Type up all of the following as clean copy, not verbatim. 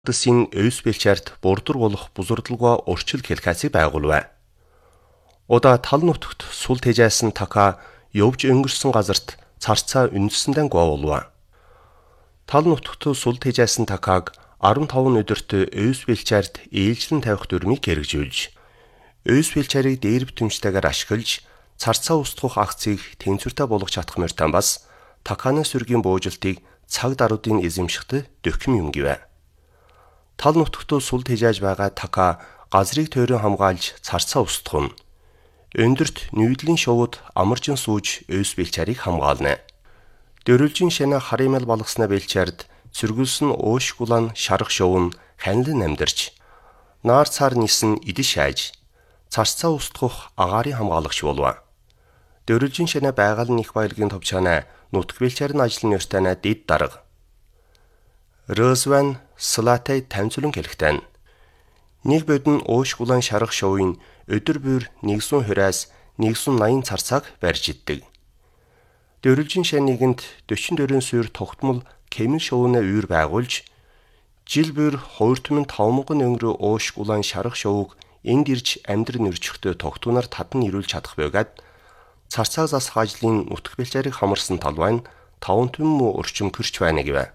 Улсын өвс бэлчээрт бурдур болох бузурдалгаа урчил хэлхээсийг байгуулв. Удаа тал нутагт сул тэжээсэн така явж өнгөрсөн газарт царцаа үндсэндээ говуулв. Тал нутагт сул тэжээсэн такааг 15 өдөрт өвс бэлчээрт ээлжлэн тавих дүрмийг хэрэгжүүлж, өвс бэлчээрийг дээр бүтэмжтэйгээр ашиглаж царцаа устгах акцийг тэнцвэртэй болгох чадах мөртөө бас таканы сүргийн буужилтыг цаг даруйдын эзэмшихтэй дөхөм юм гэв. Тал нутагт сул тэжээж байгаа така газрыг тойрон хамгаалж царцаа устгах нь өндөрт нүүдлийн шувууд амаржин сууж өвс бэлчээрийг хамгаална. Дөрвөлжин шанаа харимал болгосноо бэлчээрд цэргүүлсэн уушгулан шарах шув нь ханилан амьдарч, наар цаар нисэн идэж шааж, царцаа устгах агаарын хамгаалагч болов. Дөрвөлжин шанаа байгалийн их баялагын товчооноо нутаг бэлчээрийн ажлын нэртэнэ дэд дарга. Росван Слатай танцулан хэлэхтэн. Нэг бодон уушгулан шарах шувын өдөр бүр 120-аас 180 царцааг барьж иддэг. Дөрвөлжин шаа нэгэнд 44 суур тогтмол кемэн шувнаа үйр байгуулж, жил бүр 2,500 өнгөрөө уушгулан шарах шувыг энд ирж амьдрал нөрчихтэй тогтунаар татан ирүүл чадах байгаад царцаа засах ажлын нутаг бэлчээрийг хамарсан талбай нь 5 түмэн орчим төрч байна гэв.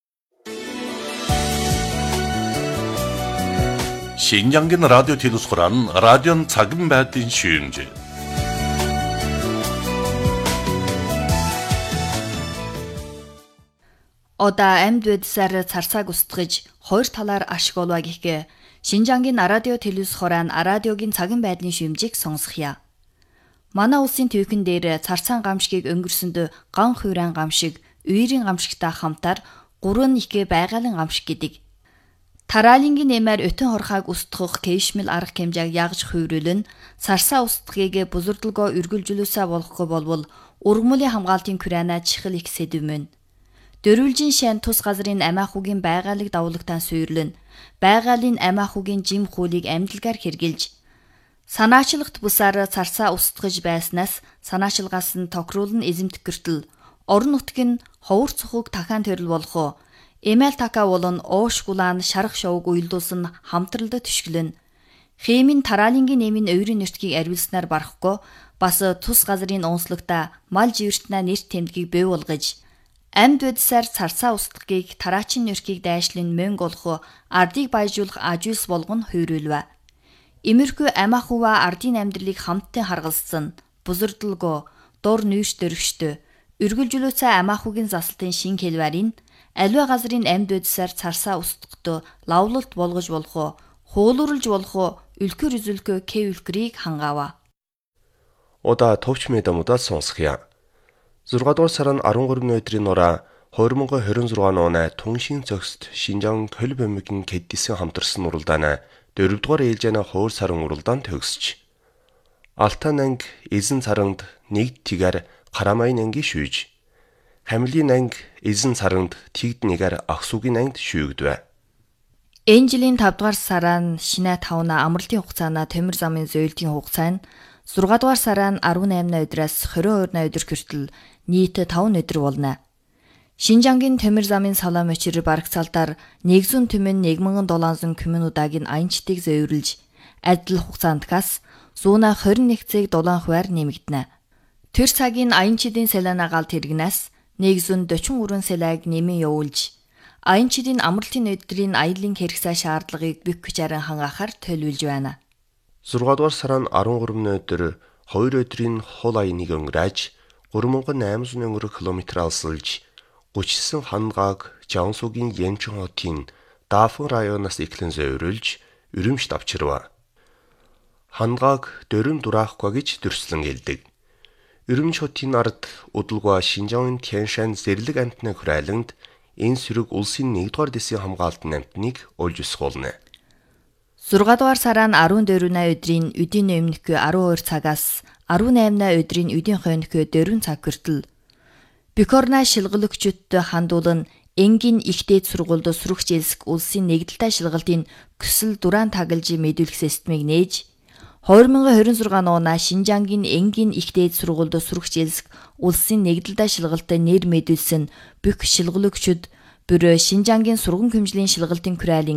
신장긴 라디오 디도스코란 라디오 작은 배tin 쉬움지. Одаа амьд байдсаар царцааг устгаж хоёр талаар ашиг олваа гэхгээ Шинжангийн радио телевизхорaan радиогийн цагын байдлын шүүмжийг сонсхъя. Манай улсын төвхөн дээр царцаан гамшигыг өнгөрсөнд ган хуурайн гамшиг, үерийн гамшигтай хамтаар 3 ихгээ байгалийн гамшиг гэдэг. Тараалингийн нэмээр өтөн хорхааг устгах кэшмэл арга хэмжээг ягж хувируулн царсаа устгахыг бузурдалгоо үргэлжлүүлсэ болохгүй болвол ургамлын хамгаалтын күрэнэ чихэл их сэдвмэн. Дөрвөлжин шан тус газрын амиахугийн байгаалыг давуулагтан суйрлан байгалийн амиахугийн жим хуулийг амьдлагаар хэрглэж санаачлагт бусаар царсаа устгаж байснаас санаачлагаас нь тохируулн эзэмдэх гэртэл орон нутг нь ховор цохог дахаан төрөл болох Эмэл така болон уушгулаан шарах шовг уйлдуулсан хамтралд түшгэлэн. Хэмийн тараалингийн нэмийн өврийн нэртгийг арвилснаар барахгүй бас тус газрын онцлогта мал живэртнэ нэрт тэмдгийг бий болгож амьд байдсаар царцаа устгахыг тараачин нэрхийг дайшлын мөнгө олох ардыг баяжуулах ажуулс болгон хувируулв. Имерхүү амиахува ардын амьдралыг хамтдаа харгалзсан бузурдалгоо дор нүүш дөрөгчтөө үргэлжлүүлсэн амиахугийн заслтын шин хэлвэрийн аливаа газрын амьд байдсаар царсаа устгахдоо лавлалт болгож болох, хуулуурлж болох үлгэр үзүүлгөө кэвүлгэрийг хангаава. Удаа товч мэдэмудаа сонсхъя. 6 дугаар сарын 13 өдрийн нураа 2026 оны түншийн зохист Шинжаан хөл бөмбөгийн кэддисийн хамтарсан уралдааны 4 дугаар ээлжээний хуур сарын уралдаанд төгсөж, Алтан анги эзэн царанд нэг тигээр Харамайн анги шүүж, Хамлын анги эзэн царанд тэгд нэгээр Ахсугийн ангид шүүгдвэ. Энэ жилийн 5 дугаар сараа шинэ 5-на амралтын хугацаана Төмөр замын зөөлтийн хугацаа нь 6 дугаар сараа 18-на өдрөөс 22-на өдөр хүртэл нийт 5 өдөр болно. Шинжангийн Төмөр замын салам өчир барагцаалдаар 100 түмэн 1700 күмэн удаагийн аянчдыг зөөвөрлж, адил хугацаандгаас 121 цаг 7 хувиар нэмэгдэнэ. Тэр цагийн аянчдын салаанагаал тэргнээс 143 салааг нэмэн явуулж, аянчдын амралтын өдрийн аялын хэрэгцээ шаардлагыг бүх хүч аран хангаахаар төлөвлөж байна. 6 дугаар сарын 13-ны өдөр 2 өдрийн хол аяныг өнгөрөөж 3800 км алсалж 39 хангааг Жавансуугийн Янчин хотын Дафн районоос эхлэн зөөврүүлж Үрэмшд авчирв. Хангааг дөрөн дураахгүй гэж дүрслэн гэлдэг. Үрэмч хотын ард удалгаа Шинжаан Тяншан зэрлэг амтны хүрээлэнд энэ сөрөг улсын 1-р дэсийн хамгаалтын амтныг олж өсгүүлнэ. 6 дугаар сараа 14-на өдрийн өдийн өмнөхөө 12 цагаас 18-на өдрийн өдийн хойнохөө 4 цаг хүртэл Бикорна шилгэлэгчдтэй хандуулан энгийн ихтэй сургуульд сурагч элсэг улсын нэгдэлтэй шилгалтын көсөл дураан таглаж мэдүүлэх системийг нээж 2026 оноо Шинжангийн энгийн ихтэй сургуульд сурагч элсэг улсын нэгдэлтэй шилгалтын нэр мэдүүлсэн бүх шилгэлэгчд бүр Шинжаангийн сургам хөмжлийн шалгалтын kuraiлийн